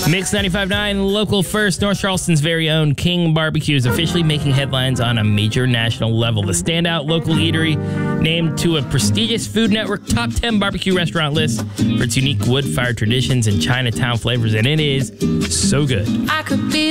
Mix 95.9, local first, North Charleston's very own King Barbecue is officially making headlines on a major national level. The standout local eatery named to a prestigious Food Network top 10 barbecue restaurant list for its unique wood-fired traditions and Chinatown flavors, and it is so good. I could be